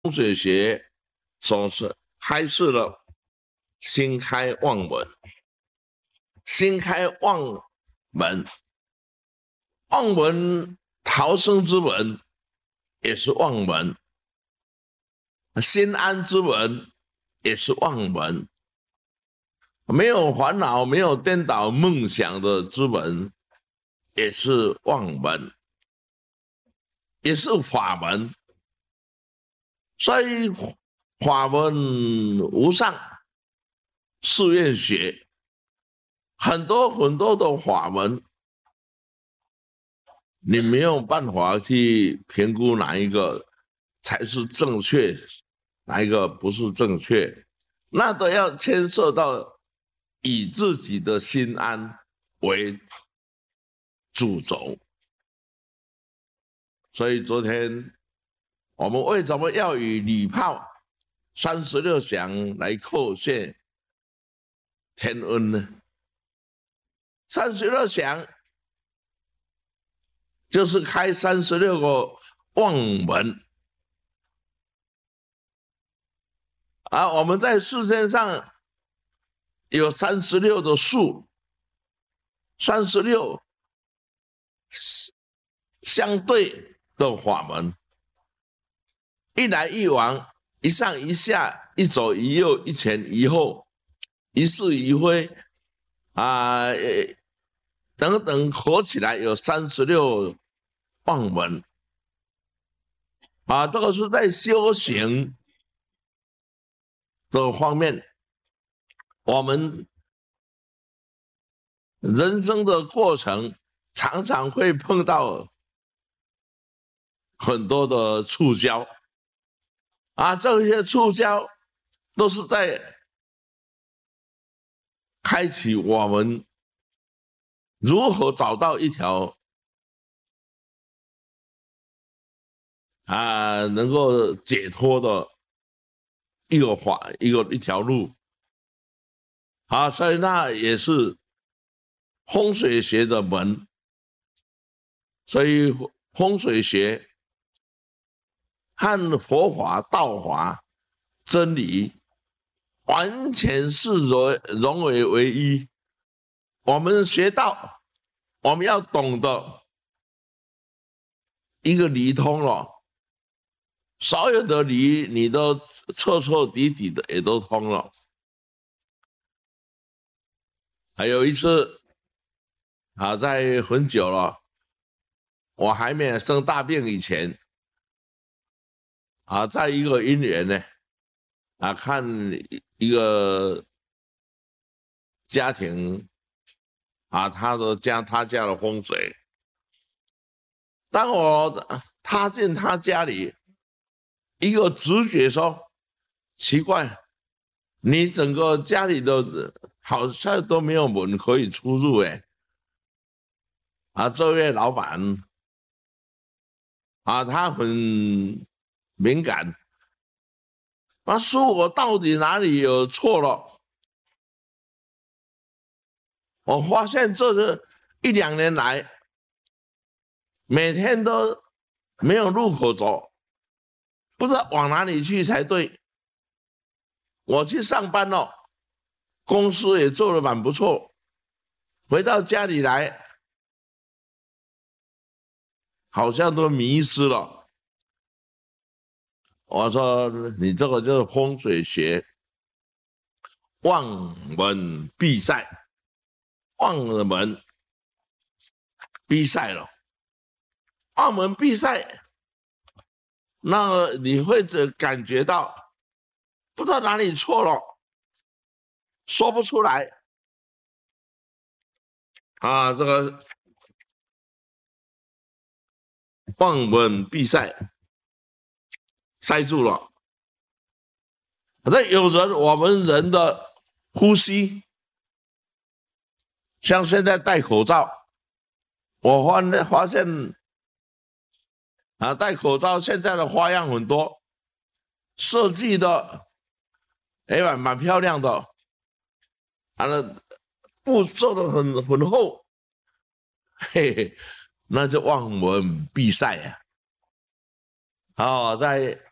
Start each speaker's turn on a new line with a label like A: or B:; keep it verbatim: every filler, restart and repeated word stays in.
A: 风水学所是开示了心开望门，心开望门，望门逃生之门也是望门，心安之门也是望门，没有烦恼、没有颠倒梦想的之门也是望门，也是法门。所以法门无上，誓愿学，很多很多的法门，你没有办法去评估哪一个才是正确，哪一个不是正确，那都要牵涉到以自己的心安为主轴。所以昨天我们为什么要以礼炮三十六响来叩谢天恩呢？三十六响就是开三十六个望门，而我们在世界上有三十六的数，三十六相对的法门，一来一往，一上一下，一左一右，一前一后，一是一非啊、呃，等等合起来有三十六望门啊，这个是在修行的方面，我们人生的过程常常会碰到很多的触礁啊，这些触礁都是在开启我们如何找到一条啊能够解脱的一个法一个一条路啊，所以那也是风水学的门，所以风水学和佛法、道法、真理完全是融融为为一。我们学道，我们要懂得一个理通了，所有的理你都彻彻底底的也都通了。还有一次啊，在很久了，我还没有生大病以前啊，在一个因缘呢啊，看一个家庭啊，他的家他家的风水，当我踏进他家里，一个直觉说奇怪，你整个家里的好像都没有门可以出入哎。啊，这位老板啊，他很敏感，他说我到底哪里有错了？我发现这是一两年来，每天都没有路口走，不知道往哪里去才对。我去上班了，公司也做得蛮不错，回到家里来，好像都迷失了。我说你这个就是风水学，望门闭塞，望了门闭塞了，望门闭塞，那你会感觉到不知道哪里错了，说不出来啊。这个望门闭塞塞住了。反正有人，我们人的呼吸，像现在戴口罩，我发发现啊，戴口罩现在的花样很多，设计的哎蛮蛮漂亮的，啊，那布做的很很厚，嘿嘿，那就望门闭塞啊。好，在